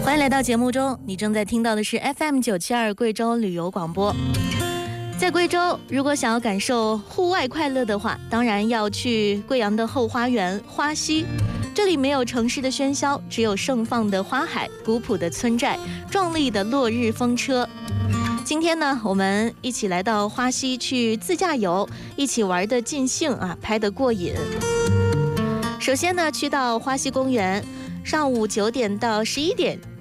欢迎来到节目中，你正在听到的是 FM972贵州旅游广播。在贵州，如果想要感受户外快乐的话，当然要去贵阳的后花园花溪。这里没有城市的喧嚣，只有盛放的花海、古朴的村寨、壮丽的落日风车。今天呢，我们一起来到花溪去自驾游，一起玩得尽兴啊，拍得过瘾。首先呢，去到花溪公园，上午9点到11点